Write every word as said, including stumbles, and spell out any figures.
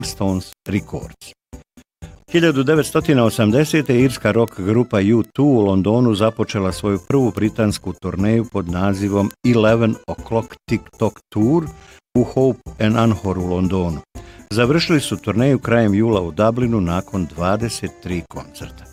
Stones Records. hiljadu devetsto osamdesete. irska rock grupa U dva u Londonu započela svoju prvu britansku turneju pod nazivom Eleven O'Clock TikTok Tour u Hope and Anhor u Londonu. Završili su turneju krajem jula u Dublinu nakon dvadeset tri koncerta.